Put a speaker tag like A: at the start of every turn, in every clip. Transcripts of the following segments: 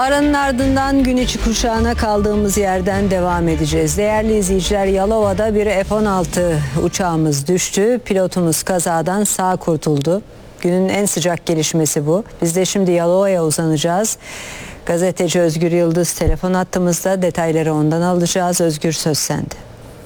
A: Aranın ardından gün içi kuşağına kaldığımız yerden devam edeceğiz. Değerli izleyiciler, Yalova'da bir F-16 uçağımız düştü. Pilotumuz kazadan sağ kurtuldu. Günün en sıcak gelişmesi bu. Biz de şimdi Yalova'ya uzanacağız. Gazeteci Özgür Yıldız telefon hattımızda, detayları ondan alacağız. Özgür, söz sende.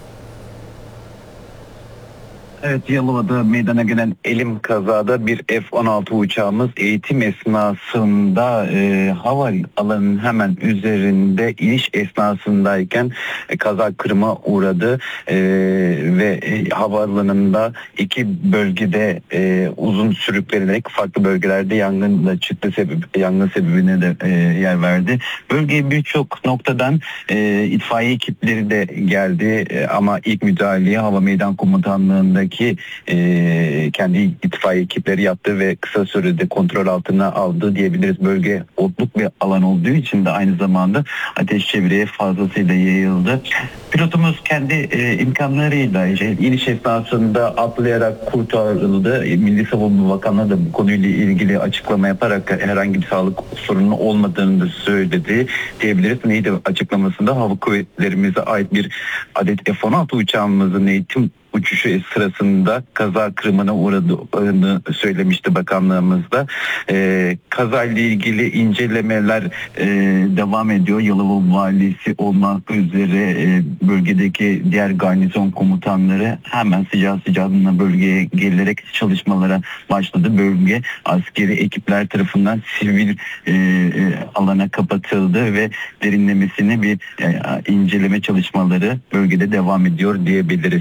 B: Evet, Yalova'da meydana gelen elim kazada bir F-16 uçağımız eğitim esnasında hava alanının hemen üzerinde iniş esnasındayken kaza kırıma uğradı ve havaalanında iki bölgede uzun sürüklenerek farklı bölgelerde yangın da çıktı, yangın sebebine de yer verdi. Bölgeye birçok noktadan itfaiye ekipleri de geldi ama ilk müdahaleyi Hava Meydan Komutanlığı'ndaki kendi itfaiye ekipleri yaptı ve kısa sürede kontrol altına aldı diyebiliriz. Bölge otluk bir alan olduğu için de aynı zamanda ateş çevreye fazlasıyla yayıldı. Pilotumuz kendi imkanlarıyla iniş esnasında atlayarak kurtarıldı. Milli Savunma Bakanlığı da bu konuyla ilgili açıklama yaparak herhangi bir sağlık sorunu olmadığını da söyledi diyebiliriz. Neydi açıklamasında? Hava Kuvvetlerimize ait bir adet F-16 uçağımızın eğitim uçuşu sırasında kaza kırımına uğradığını söylemişti bakanlığımızda. Kazayla ilgili incelemeler devam ediyor. Yalova Valisi olmak üzere bölgedeki diğer garnizon komutanları hemen sıcağına bölgeye gelerek çalışmalara başladı. Bölge askeri ekipler tarafından sivil alana kapatıldı ve derinlemesine bir inceleme çalışmaları bölgede devam ediyor diyebiliriz.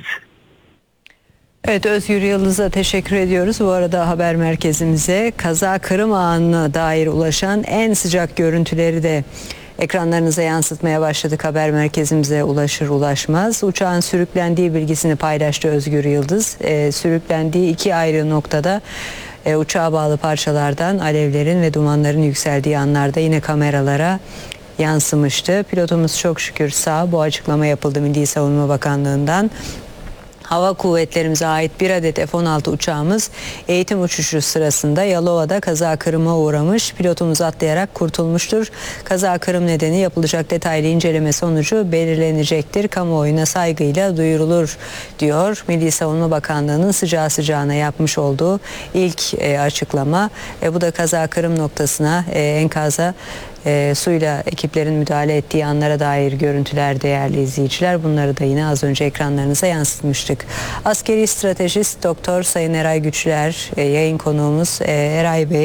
A: Evet, Özgür Yıldız'a teşekkür ediyoruz. Bu arada haber merkezimize kaza kırım anına dair ulaşan en sıcak görüntüleri de ekranlarınıza yansıtmaya başladık. Haber merkezimize ulaşır ulaşmaz uçağın sürüklendiği bilgisini paylaştı Özgür Yıldız. Sürüklendiği iki ayrı noktada uçağa bağlı parçalardan alevlerin ve dumanların yükseldiği anlarda yine kameralara yansımıştı. Pilotumuz çok şükür sağ. Bu açıklama yapıldı Milli Savunma Bakanlığı'ndan. Hava Kuvvetlerimize ait bir adet F-16 uçağımız eğitim uçuşu sırasında Yalova'da kaza kırıma uğramış. Pilotumuz atlayarak kurtulmuştur. Kaza kırım nedeni yapılacak detaylı inceleme sonucu belirlenecektir. Kamuoyuna saygıyla duyurulur diyor Milli Savunma Bakanlığı'nın sıcağı sıcağına yapmış olduğu ilk açıklama. Bu da kaza kırım noktasına, enkaza suyla ekiplerin müdahale ettiği anlara dair görüntüler değerli izleyiciler. Bunları da yine az önce ekranlarınıza yansıtmıştık. Askeri stratejist Doktor Sayın Eray Güçler yayın konuğumuz. Eray Bey,